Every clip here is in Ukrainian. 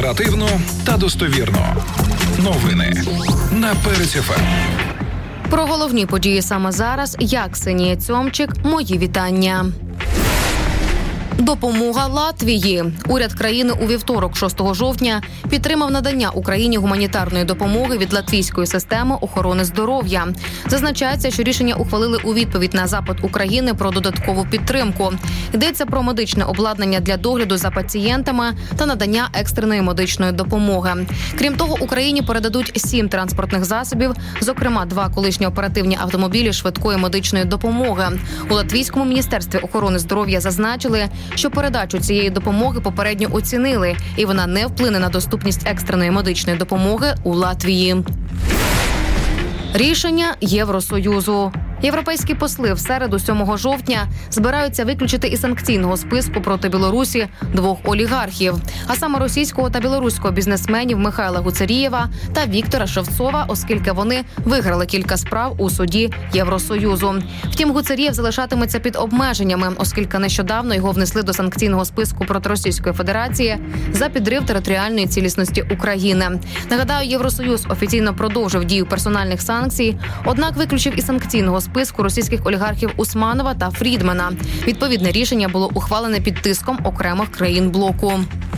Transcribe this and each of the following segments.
Оперативно та достовірно. Новини на Перець ФМ. Про головні події саме зараз я, Ксенія Цьомчик. Мої вітання. Допомога Латвії. Уряд країни у вівторок, 6 жовтня, підтримав надання Україні гуманітарної допомоги від латвійської системи охорони здоров'я. Зазначається, що рішення ухвалили у відповідь на запит України про додаткову підтримку. Йдеться про медичне обладнання для догляду за пацієнтами та надання екстреної медичної допомоги. Крім того, Україні передадуть 7 транспортних засобів, зокрема 2 колишні оперативні автомобілі швидкої медичної допомоги. У Латвійському міністерстві охорони здоров'я зазначили, що передачу цієї допомоги попередньо оцінили, і вона не вплине на доступність екстреної медичної допомоги у Латвії. Рішення Євросоюзу. Європейські посли в середу, 7 жовтня, збираються виключити із санкційного списку проти Білорусі 2 олігархів, а саме російського та білоруського бізнесменів Михайла Гуцерієва та Віктора Шевцова, оскільки вони виграли кілька справ у суді Євросоюзу. Втім, Гуцерієв залишатиметься під обмеженнями, оскільки нещодавно його внесли до санкційного списку проти Російської Федерації за підрив територіальної цілісності України. Нагадаю, Євросоюз офіційно продовжив дію персональних санкцій, однак виключив із санкційного списку російських олігархів Усманова та Фрідмана. Відповідне рішення було ухвалене під тиском окремих країн блоку.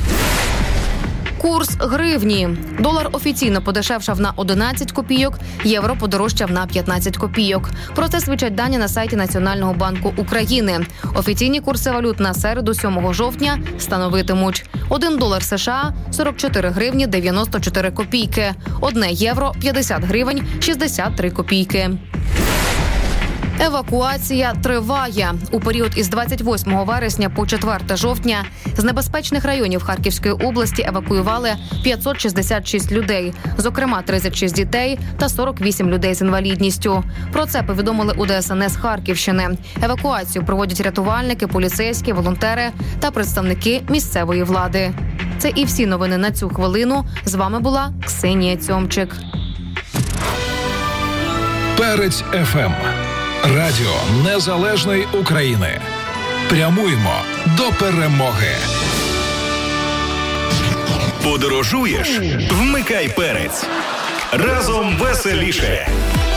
Курс гривні. Долар офіційно подешевшав на 11 копійок, євро подорожчав на 15 копійок. Про це свідчать дані на сайті Національного банку України. Офіційні курси валют на середу, 7 жовтня, становитимуть: 1 долар США – 44 гривні 94 копійки, 1 євро – 50 гривень 63 копійки. Евакуація триває. У період із 28 вересня по 4 жовтня з небезпечних районів Харківської області евакуювали 566 людей, зокрема 36 дітей та 48 людей з інвалідністю. Про це повідомили у ДСНС Харківщини. Евакуацію проводять рятувальники, поліцейські, волонтери та представники місцевої влади. Це і всі новини на цю хвилину. З вами була Ксенія Цьомчик. Перець ФМ. Радіо Незалежної України. Прямуємо до перемоги. Подорожуєш? Вмикай Перець. Разом веселіше.